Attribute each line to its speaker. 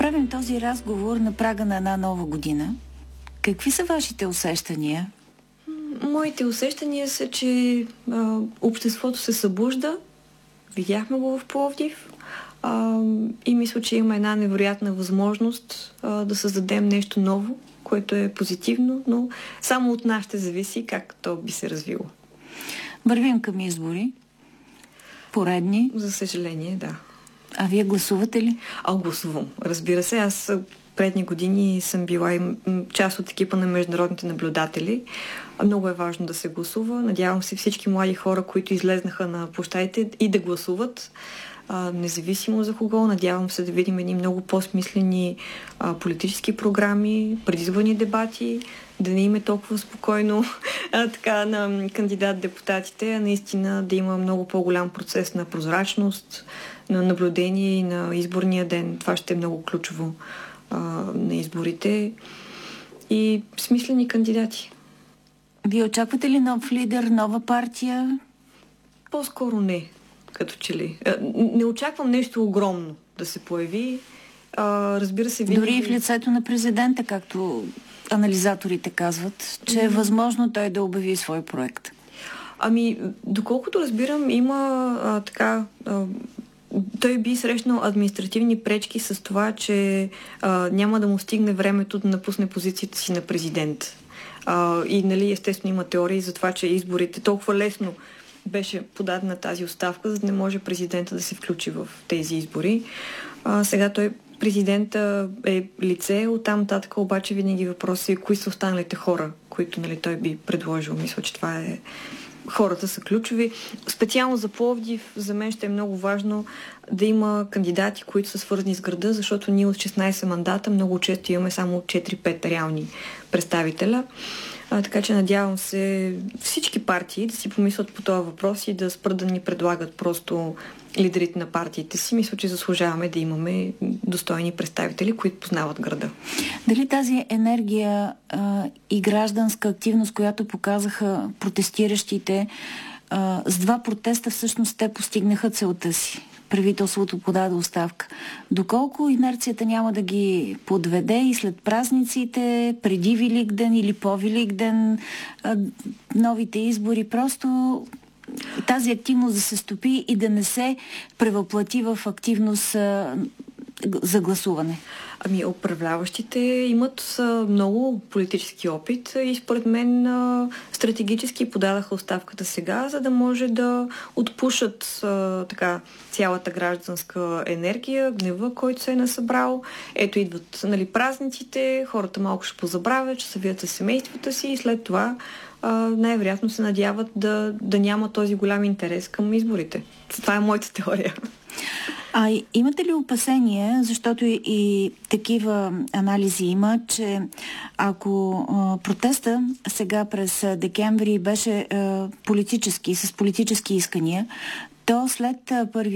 Speaker 1: Правим този разговор на прага на една нова година. Какви са вашите усещания?
Speaker 2: Моите усещания са, че обществото се събужда. Видяхме го в Пловдив. И мисля, че има една невероятна възможност да създадем нещо ново, което е позитивно, но само от нас ще зависи как то би се развило.
Speaker 1: Вървим към избори. Поредни.
Speaker 2: За съжаление, да.
Speaker 1: А вие гласувате ли?
Speaker 2: Гласувам. Разбира се, аз предни години съм била и част от екипа на международните наблюдатели. Много е важно да се гласува. Надявам се всички млади хора, които излезнаха на площадите и да гласуват, независимо за кого. Надявам се да видим едни много по-смислени политически програми, предизборни дебати, да не им е толкова спокойно така на кандидат-депутатите, а наистина да има много по-голям процес на прозрачност, на наблюдение и на изборния ден. Това ще е много ключово на изборите и смислени кандидати.
Speaker 1: Вие очаквате ли нов лидер, нова партия?
Speaker 2: По-скоро не, като че ли. Не очаквам нещо огромно да се появи. Разбира се, винаги...
Speaker 1: Дори и в лицето на президента, както анализаторите казват, че е възможно той да обяви свой проект.
Speaker 2: Доколкото разбирам, има той би срещнал административни пречки с това, че няма да му стигне времето да напусне позицията си на президент. И естествено има теории за това, че изборите толкова лесно беше подадена тази оставка, за да не може президента да се включи в тези избори. Сега президента е лице, оттам нататък обаче винаги въпрос е кои са останалите хора, които той би предложил. Мисля, че това е... Хората са ключови. Специално за Пловдив, за мен ще е много важно да има кандидати, които са свързани с града, защото ние от 16 мандата много често имаме само 4-5 реални представителя. Така че надявам се всички партии да си помислят по този въпрос и да спрат да ни предлагат просто лидерите на партиите си. Мисля, че заслужаваме да имаме достойни представители, които познават града.
Speaker 1: Дали тази енергия и гражданска активност, която показаха протестиращите, с два протеста всъщност те постигнаха целта си? Правителството подаде оставка. Доколко инерцията няма да ги подведе и след празниците, преди Великден или по Великден, новите избори, просто тази активност да се стопи и да не се превъплати в активност за гласуване?
Speaker 2: Управляващите имат много политически опит и според мен стратегически подадаха оставката сега, за да може да отпушат цялата гражданска енергия, гнева, който се е насъбрал. Ето идват празниците, хората малко ще позабравят, че събират със семействата си и след това най-вероятно се надяват да няма този голям интерес към изборите. Това е моята теория.
Speaker 1: Имате ли опасения, защото и такива анализи има, че ако протеста сега през декември беше политически, с политически искания, то след 1